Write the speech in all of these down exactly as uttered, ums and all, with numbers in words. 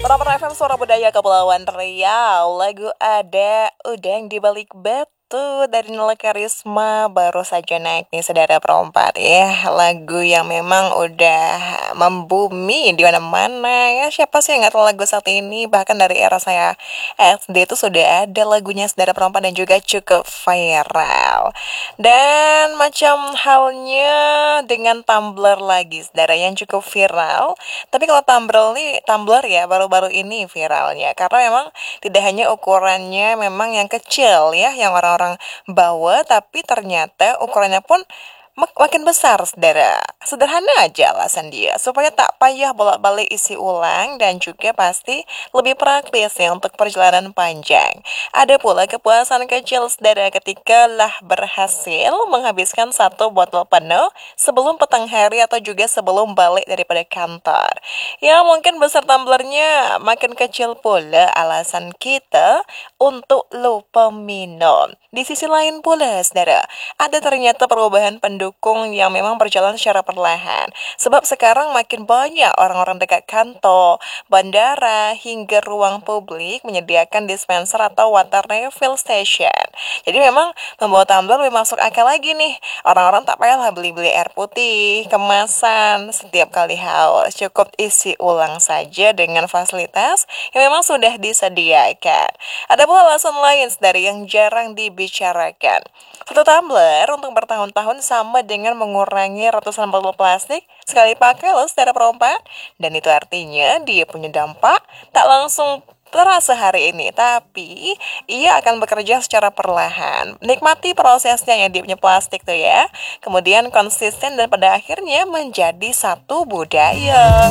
Menopang F M Suara Budaya Kepulauan Riau. Lagu Ada Udang di Balik Batu dari Nela Karisma baru saja naik nih saudara perempat ya. Lagu yang memang udah membumi di mana-mana ya. Siapa sih yang nggak tahu lagu saat ini? Bahkan dari era saya S D itu sudah ada lagunya saudara perempat dan juga cukup viral. Dan macam halnya dengan Tumblr lagi saudara yang cukup viral. Tapi kalau Tumblr nih, Tumblr ya baru-baru ini viralnya karena memang tidak hanya ukurannya memang yang kecil ya yang orang-orang bawa, tapi ternyata ukurannya pun mak- makin besar saudara. Sederhana aja alasan dia supaya tak payah bolak-balik isi ulang dan juga pasti lebih praktis ya untuk perjalanan panjang. Ada pula kepuasan kecil saudara ketika lah berhasil menghabiskan satu botol penuh sebelum petang hari atau juga sebelum balik daripada kantor. Ya mungkin besar tumblernya makin kecil pula alasan kita untuk lupa minum. Di sisi lain pula saudara, ada ternyata perubahan pendukung yang memang berjalan secara perlahan. Sebab sekarang makin banyak orang-orang dekat kantor, bandara, hingga ruang publik menyediakan dispenser atau water refill station. Jadi memang membawa tumbler lebih masuk akal lagi nih. Orang-orang tak payahlah beli-beli air putih, kemasan setiap kali haus. Cukup isi ulang saja dengan fasilitas yang memang sudah disediakan. Ada pula alasan lain dari yang jarang dibicarakan. Satu tumbler untuk bertahun-tahun sama dengan mengurangi ratusan botol plastik sekali pakai loh secara perompak. Dan itu artinya dia punya dampak tak langsung terasa hari ini, tapi ia akan bekerja secara perlahan. Nikmati prosesnya yang dia punya plastik tuh ya. Kemudian konsisten dan pada akhirnya menjadi satu budaya.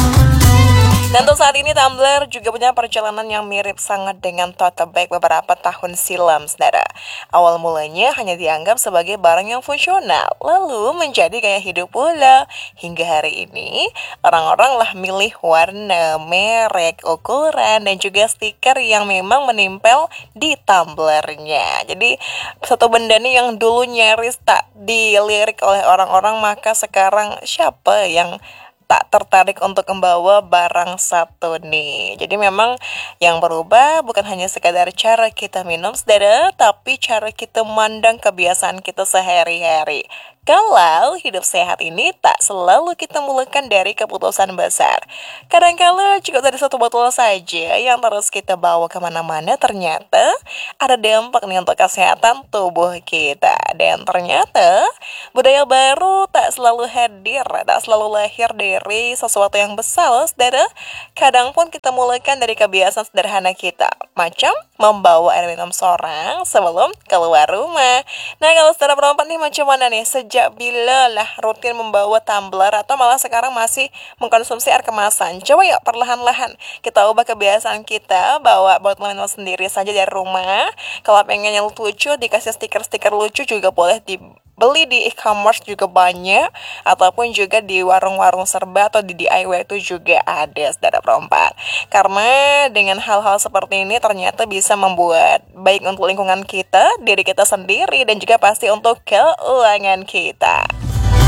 Dan untuk saat ini Tumblr juga punya perjalanan yang mirip sangat dengan tote bag beberapa tahun silam, saudara. Awal mulanya hanya dianggap sebagai barang yang fungsional, lalu menjadi gaya hidup pula. Hingga hari ini, orang-orang lah milih warna, merek, ukuran, dan juga stiker yang memang menempel di tumblernya. Jadi, satu benda nih yang dulu nyaris tak dilirik oleh orang-orang, maka sekarang siapa yang tak tertarik untuk membawa barang satu nih. Jadi memang yang berubah bukan hanya sekadar cara kita minum saudara, tapi cara kita memandang kebiasaan kita sehari-hari. Kalau hidup sehat ini tak selalu kita mulakan dari keputusan besar. Kadang-kala cukup dari satu botol saja yang terus kita bawa kemana-mana ternyata ada dampak nih untuk kesehatan tubuh kita. Dan ternyata budaya baru tak selalu hadir, tak selalu lahir dari sesuatu yang besar loh, saudara. Kadang pun kita mulakan dari kebiasaan sederhana kita, macam membawa air minum seorang sebelum keluar rumah. Nah kalau saudara perempuan nih macam mana nih? Sejak bila lah rutin membawa tumbler atau malah sekarang masih mengkonsumsi air kemasan? Coba ya perlahan-lahan kita ubah kebiasaan kita bawa botol minum sendiri saja dari rumah. Kalau pengen yang lucu dikasih stiker-stiker lucu juga boleh di beli di e-commerce juga banyak, ataupun juga di warung-warung serba atau di D I Y itu juga ada saudara perempat. Karena dengan hal-hal seperti ini ternyata bisa membuat baik untuk lingkungan kita, diri kita sendiri, dan juga pasti untuk keuangan kita.